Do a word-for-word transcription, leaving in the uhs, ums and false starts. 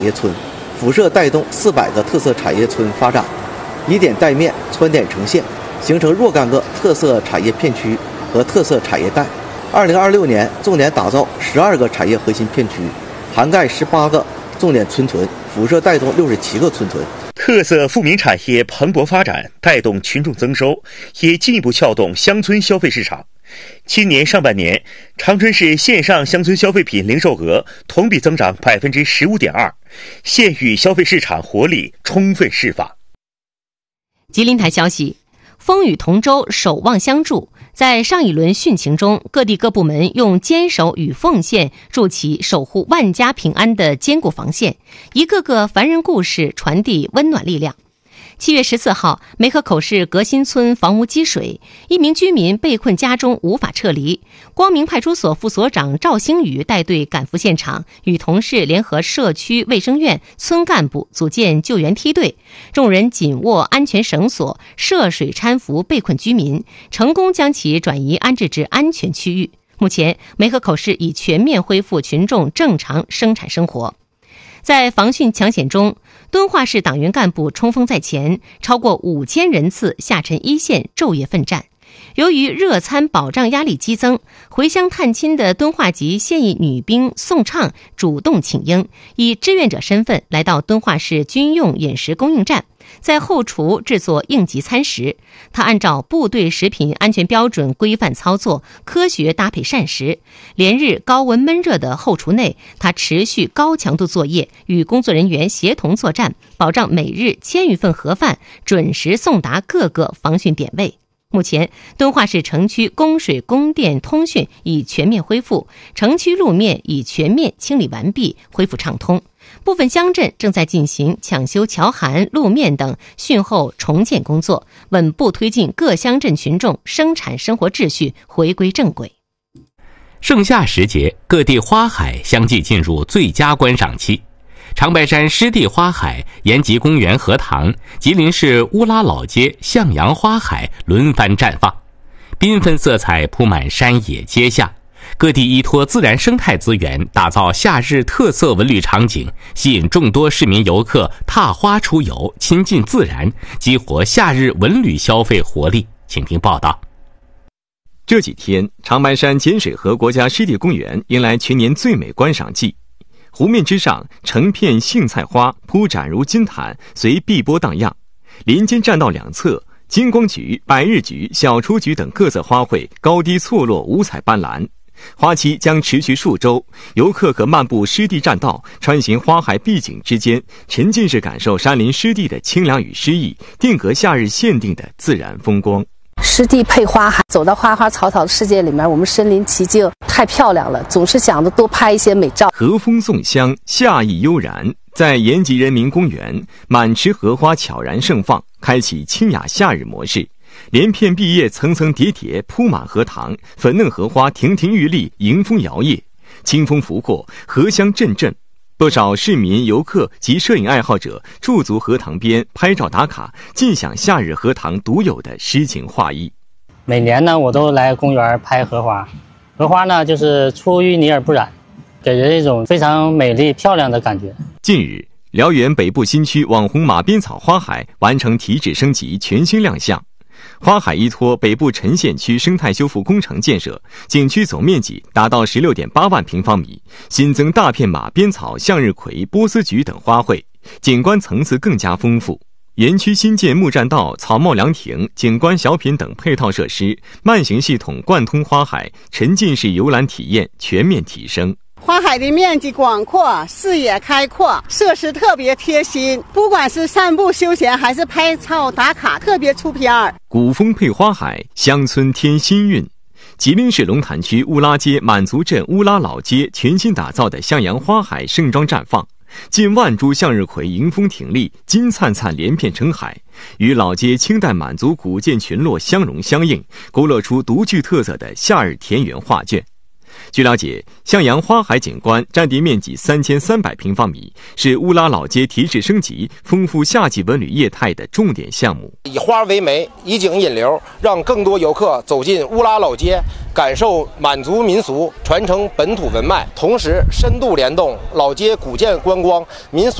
业村，辐射带动四百个特色产业村发展，以点带面，穿点成线，形成若干个特色产业片区和特色产业带。二零二六年，重点打造十二个产业核心片区，涵盖十八个重点村屯，辐射带动六十七个村屯。 特色富民产业蓬勃发展，带动群众增收，也进一步撬动乡村消费市场。今年上半年，长春市线上乡村消费品零售额同比增长百分之十五点二，县域消费市场活力充分释放。 吉林台消息，风雨同舟，守望相助。在上一轮汛情中，各地各部门用坚守与奉献筑起守护万家平安的坚固防线，一个个凡人故事传递温暖力量。七月十四号，梅河口市革新村房屋积水，一名居民被困家中无法撤离。光明派出所副所长赵兴宇带队赶赴现场，与同事联合社区卫生院、村干部组建救援梯队，众人紧握安全绳索，涉水搀扶被困居民，成功将其转移安置至安全区域。目前，梅河口市已全面恢复群众正常生产生活。在防汛抢险中，敦化市党员干部冲锋在前，超过五千人次下沉一线，昼夜奋战。由于热餐保障压力激增，回乡探亲的敦化籍现役女兵宋畅主动请缨，以志愿者身份来到敦化市军用饮食供应站，在后厨制作应急餐食。她按照部队食品安全标准规范操作，科学搭配膳食。连日高温闷热的后厨内，她持续高强度作业，与工作人员协同作战，保障每日千余份盒饭准时送达各个防汛点位。目前，敦化市城区供水、供电、通讯已全面恢复，城区路面已全面清理完毕，恢复畅通。部分乡镇正在进行抢修桥涵、路面等汛后重建工作，稳步推进各乡镇群众生产生活秩序回归正轨。 盛夏时节，各地花海相继进入最佳观赏期。长白山湿地花海、延吉公园荷塘、吉林市乌拉老街向阳花海轮番绽放，缤纷色彩铺满山野街巷。各地依托自然生态资源，打造夏日特色文旅场景，吸引众多市民游客踏花出游，亲近自然，激活夏日文旅消费活力。请听报道。 这几天，长白山碱水河国家湿地公园迎来全年最美观赏季。湖面之上，成片荇菜花铺展如金毯，随碧波荡漾。林间栈道两侧，金光菊、百日菊、小雏菊等各色花卉高低错落，五彩斑斓。花期将持续数周，游客可漫步湿地栈道，穿行花海碧景之间，沉浸式感受山林湿地的清凉与诗意，定格夏日限定的自然风光。 湿地配花海，走到花花草草的世界里面，我们身临其境，太漂亮了，总是想着多拍一些美照。 和风送香，夏意悠然。在延吉人民公园，满池荷花悄然盛放，开启清雅夏日模式。连片碧叶层层叠叠铺满荷塘，粉嫩荷花亭亭玉立，迎风摇曳，清风拂过，荷香阵阵。不少市民、游客及摄影爱好者驻足荷塘边拍照打卡，尽享夏日荷塘独有的诗情画意。 每年呢，我都来公园拍荷花。荷花呢，就是出淤泥而不染，给人一种非常美丽漂亮的感觉。 近日，辽源北部新区网红马鞭草花海完成提质升级，全新亮相。花海依托北部陈县区生态修复工程建设，景区总面积达到 十六点八万平方米，新增大片马鞭草、向日葵、波斯菊等花卉，景观层次更加丰富。园区新建木栈道、草帽凉亭、景观小品等配套设施，慢行系统贯通花海，沉浸式游览体验全面提升。 花海的面积广阔，视野开阔，设施特别贴心，不管是散步休闲还是拍照打卡，特别出片儿。 古风配花海，乡村添新韵。吉林市龙潭区乌拉街满族镇乌拉老街全新打造的向阳花海盛装绽放，近万株向日葵迎风挺立，金灿灿连片成海，与老街清代满族古建群落相融相映，勾勒出独具特色的夏日田园画卷。 据了解，向阳花海景观占地面积三千三百平方米，是乌拉老街提质升级、丰富夏季文旅业态的重点项目。 以花为媒，以景引流，让更多游客走进乌拉老街，感受满族民俗，传承本土文脉，同时深度联动老街古建观光、民俗。